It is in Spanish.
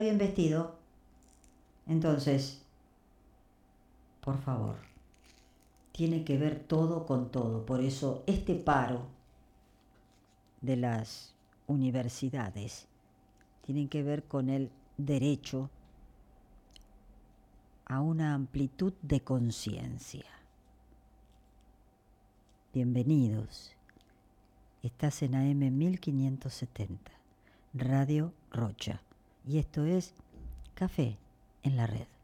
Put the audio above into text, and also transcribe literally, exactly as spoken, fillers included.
bien vestido. Entonces, por favor, tiene que ver todo con todo. Por eso este paro de las universidades tiene que ver con el derecho a una amplitud de conciencia. Bienvenidos. Estás en A M mil quinientos setenta, Radio Rocha. Y esto es Café en la Red.